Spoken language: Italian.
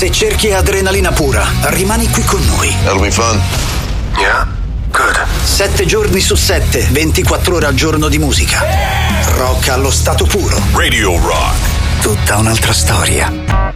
Se cerchi adrenalina pura, rimani qui con noi. That'll be fun. Yeah? Good. 7 giorni su 7, 24 ore al giorno di musica. Rock allo stato puro. Radio Rock. Tutta un'altra storia.